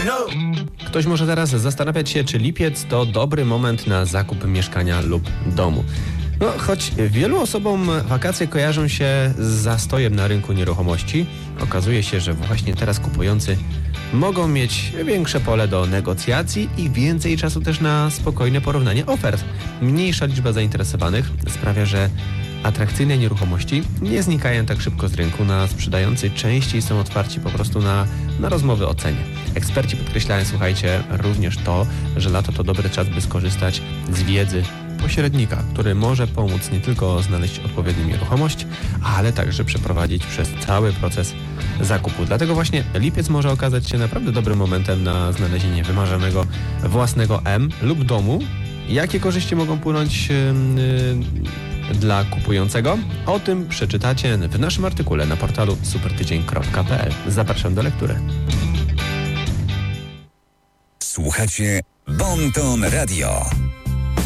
Ktoś może teraz zastanawiać się, czy lipiec to dobry moment na zakup mieszkania lub domu. No, choć wielu osobom wakacje kojarzą się z zastojem na rynku nieruchomości, okazuje się, że właśnie teraz kupujący mogą mieć większe pole do negocjacji i więcej czasu też na spokojne porównanie ofert. Mniejsza liczba zainteresowanych sprawia, że atrakcyjne nieruchomości nie znikają tak szybko z rynku, a sprzedający częściej są otwarci po prostu na rozmowy o cenie. Eksperci podkreślają, słuchajcie, również to, że lato to dobry czas, by skorzystać z wiedzy pośrednika, który może pomóc nie tylko znaleźć odpowiednią nieruchomość, ale także przeprowadzić przez cały proces zakupu. Dlatego właśnie lipiec może okazać się naprawdę dobrym momentem na znalezienie wymarzonego własnego M lub domu. Jakie korzyści mogą płynąć dla kupującego? O tym przeczytacie w naszym artykule na portalu supertydzień.pl. Zapraszam do lektury. Słuchacie Bon Ton Radio.